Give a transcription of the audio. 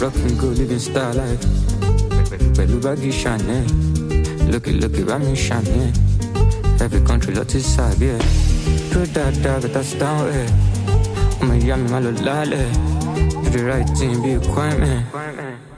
rockin' good living style life. Pẹ̀lú báàgì Chanel, lókè bá mi Chanel. Every country lọ ti sàbí ẹ̀. Dúró dáadáa better sit down ẹ̀. Ọmọ ìyá mi má lọ lálẹ́. Do the right thing be a crime man.